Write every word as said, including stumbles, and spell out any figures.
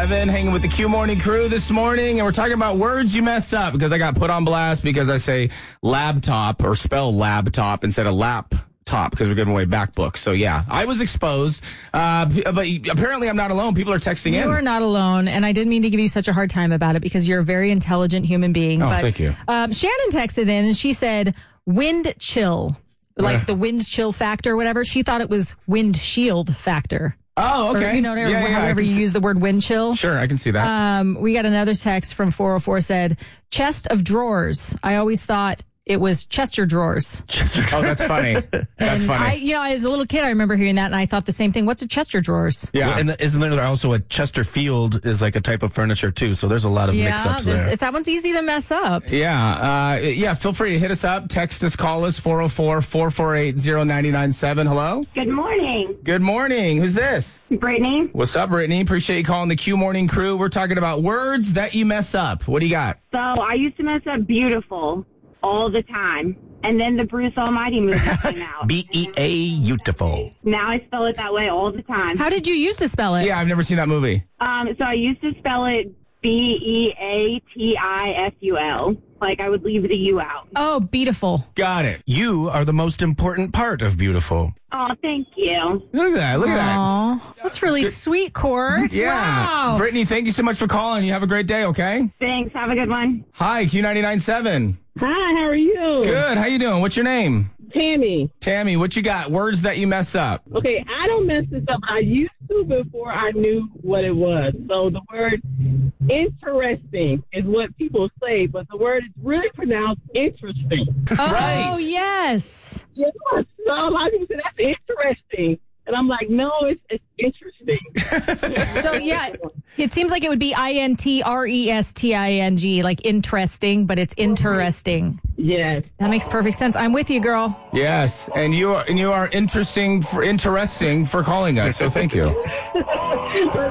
seven, hanging with the Q Morning crew this morning, and we're talking about words you mess up because I got put on blast because I say laptop or spell laptop instead of laptop because we're giving away back books. So, yeah, I was exposed, uh, but apparently I'm not alone. People are texting you in. You are not alone, and I didn't mean to give you such a hard time about it because you're a very intelligent human being. Oh, but, thank you. Um, Shannon texted in, and she said wind chill, like the wind chill factor or whatever. She thought it was windshield factor. Oh, okay. Or, you know, yeah, yeah, however you see- use the word wind chill. Sure, I can see that. Um, we got another text from four oh four said, chest of drawers. I always thought it was Chester drawers. Chester Oh, that's funny. That's funny. I, you know, as a little kid, I remember hearing that, and I thought the same thing. What's a Chester drawers? yeah. Well, and the, isn't there also a Chesterfield is like a type of furniture too? So there's a lot of mix-ups there's- there. that one's easy to mess up. Yeah, uh, yeah. Feel free to hit us up, text us, call us four oh four, four four eight, oh nine nine seven. Hello. Good morning, Good morning. Who's this? Brittany. What's up, Brittany? Appreciate you calling the Q Morning crew. We're talking about words that you mess up. What do you got? So I used to mess up beautiful all the time, and then the Bruce Almighty movie came out. B E A beautiful. Now I spell it that way all the time. How did you used to spell it? Yeah, I've never seen that movie. Um, so I used to spell it B E A T I F U L. Like I would leave the U out. Oh, beautiful. Got it. You are the most important part of beautiful. Oh, thank you. Look at that. Look at that. Aw, that's really sweet, Court. Yeah. Wow. Brittany, thank you so much for calling. You have a great day, okay? Thanks. Have a good one. Hi, Q ninety-nine seven. Hi, how are you? Good. How you doing? What's your name? Tammy. Tammy, what you got? Words that you mess up. Okay, I don't mess this up. I used to before I knew what it was. So the word interesting is what people say, but the word is really pronounced interesting. Oh, Right. yes. Yeah, so a lot of people say that's interesting. And I'm like, no, it's, it's interesting. So, yeah, it seems like it would be I N T R E S T I N G, like interesting, but it's interesting. Yes. That makes perfect sense. I'm with you, girl. Yes, and you are and you are interesting for interesting for calling us. So thank you.